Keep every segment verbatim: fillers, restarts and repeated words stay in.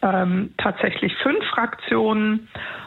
ähm, tatsächlich fünf Fraktionen.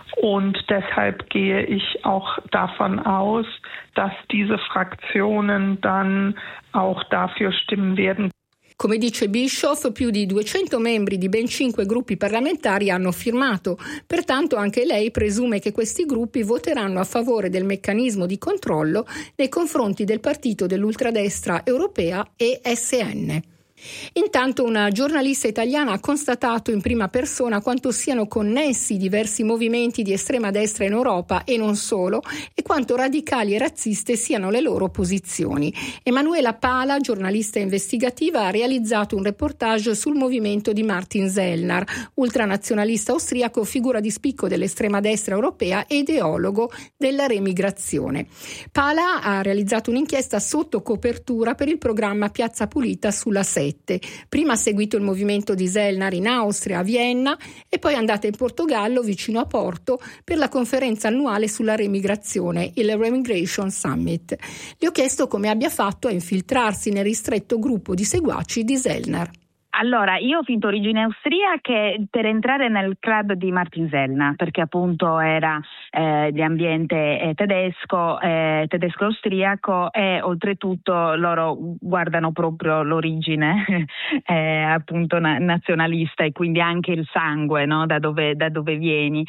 Und deshalb gehe ich auch davon aus, dass diese Fraktionen dann auch dafür stimmen werden. Come dice Bischoff, più di duecento membri di ben cinque gruppi parlamentari hanno firmato. Pertanto anche lei presume che questi gruppi voteranno a favore del meccanismo di controllo nei confronti del partito dell'ultradestra europea E S N. Intanto una giornalista italiana ha constatato in prima persona quanto siano connessi diversi movimenti di estrema destra in Europa e non solo, e quanto radicali e razziste siano le loro posizioni. Emanuela Pala, giornalista investigativa, ha realizzato un reportage sul movimento di Martin Sellner, ultranazionalista austriaco, figura di spicco dell'estrema destra europea e ideologo della remigrazione. Pala ha realizzato un'inchiesta sotto copertura per il programma Piazza Pulita sulla sette. Prima ha seguito il movimento di Sellner in Austria, a Vienna, e poi è andata in Portogallo, vicino a Porto, per la conferenza annuale sulla remigrazione, il Remigration Summit. Le ho chiesto come abbia fatto a infiltrarsi nel ristretto gruppo di seguaci di Sellner. Allora, io ho finto origini austriache per entrare nel club di Martin Sellner, perché appunto era eh, di ambiente eh, tedesco, eh, tedesco-austriaco, e oltretutto loro guardano proprio l'origine eh, appunto na- nazionalista, e quindi anche il sangue, no? da dove, da dove vieni.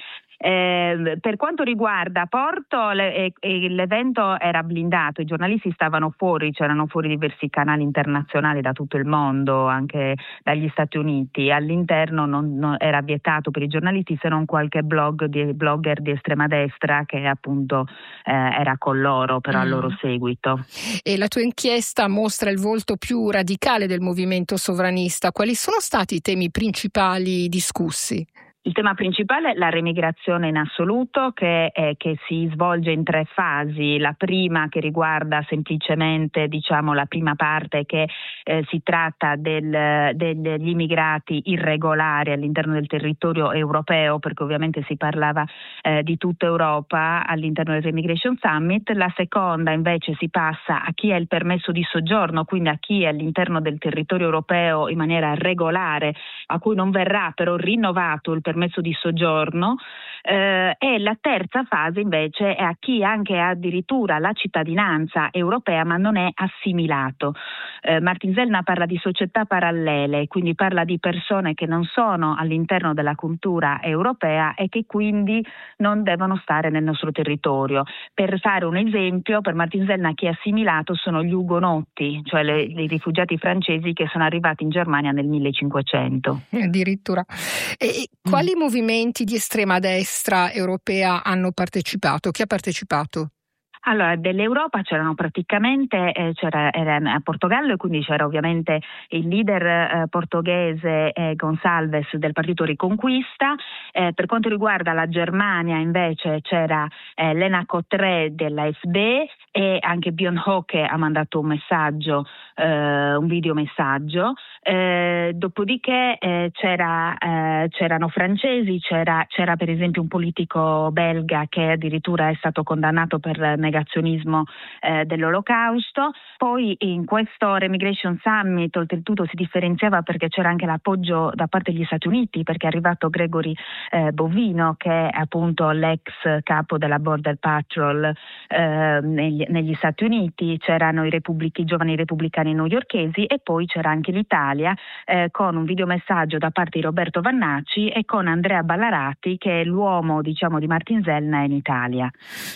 Eh, per quanto riguarda Porto, le, eh, eh, l'evento era blindato, i giornalisti stavano fuori, c'erano fuori diversi canali internazionali da tutto il mondo, anche dagli Stati Uniti. All'interno non, non era vietato per i giornalisti, se non qualche blog di blogger di estrema destra che appunto eh, era con loro, però mm. a loro seguito. E la tua inchiesta mostra il volto più radicale del movimento sovranista. Quali sono stati i temi principali discussi? Il tema principale è la remigrazione in assoluto, che, è, che si svolge in tre fasi. La prima, che riguarda semplicemente, diciamo, la prima parte, che eh, si tratta del, degli immigrati irregolari all'interno del territorio europeo, perché ovviamente si parlava eh, di tutta Europa all'interno del Remigration Summit. La seconda invece si passa a chi ha il permesso di soggiorno, quindi a chi è all'interno del territorio europeo in maniera regolare, a cui non verrà però rinnovato il permesso permesso di soggiorno, eh, e la terza fase invece è a chi anche ha addirittura la cittadinanza europea ma non è assimilato. Eh, Martin Sellner parla di società parallele, quindi parla di persone che non sono all'interno della cultura europea e che quindi non devono stare nel nostro territorio. Per fare un esempio, per Martin Sellner chi è assimilato sono gli ugonotti, cioè le, i rifugiati francesi che sono arrivati in Germania nel millecinquecento. Addirittura. E quali Quali movimenti di estrema destra europea hanno partecipato? Chi ha partecipato? Allora, dell'Europa c'erano praticamente, eh, c'era era a Portogallo, e quindi c'era ovviamente il leader eh, portoghese eh, Gonçalves del partito Riconquista. Eh, per quanto riguarda la Germania invece c'era eh, Lena Cotré della F D, e anche Björn Höcke ha mandato un messaggio, eh, un videomessaggio. Eh, dopodiché eh, c'era, eh, c'erano francesi, c'era, c'era per esempio un politico belga che addirittura è stato condannato per negazionismo eh, dell'Olocausto. Poi in questo Remigration Summit oltretutto si differenziava perché c'era anche l'appoggio da parte degli Stati Uniti, perché è arrivato Gregory eh, Bovino, che è appunto l'ex capo della Border Patrol eh, negli, negli Stati Uniti. C'erano i, repubblic- i giovani repubblicani newyorkesi, e poi c'era anche l'Italia eh, con un videomessaggio da parte di Roberto Vannacci e con Andrea Ballarati, che è l'uomo, diciamo, di Martin Sellner in Italia.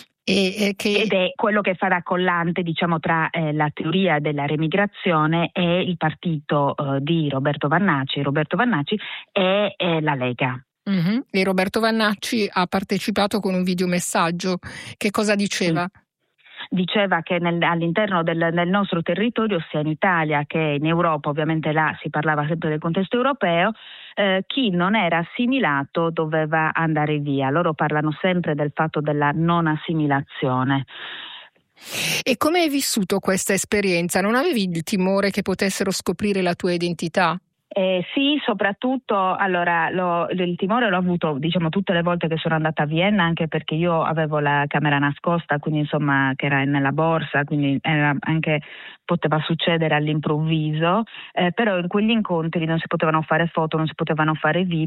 E, che... Ed è quello che fa da collante, diciamo, tra eh, la teoria della remigrazione e il partito eh, di Roberto Vannacci, Roberto Vannacci e eh, la Lega. Mm-hmm. E Roberto Vannacci ha partecipato con un videomessaggio. Che cosa diceva? Sì. Diceva che nel, all'interno del, del nostro territorio, sia in Italia che in Europa, ovviamente là si parlava sempre del contesto europeo, eh, chi non era assimilato doveva andare via. Loro parlano sempre del fatto della non assimilazione. E come hai vissuto questa esperienza? Non avevi il timore che potessero scoprire la tua identità? Eh, sì, soprattutto, allora, lo, il timore l'ho avuto, diciamo, tutte le volte che sono andata a Vienna, anche perché io avevo la camera nascosta, quindi insomma, che era nella borsa, quindi era anche, poteva succedere all'improvviso, eh, però in quegli incontri non si potevano fare foto, non si potevano fare video.